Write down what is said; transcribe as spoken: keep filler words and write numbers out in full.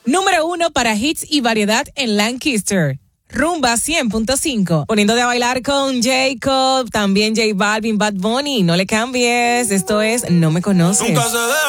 Número uno para hits y variedad en Lancaster. Rumba cien punto cinco. Poniéndote a bailar con Jacob, también J Balvin, Bad Bunny. No le cambies. Esto es No Me Conoces. Nunca se deja.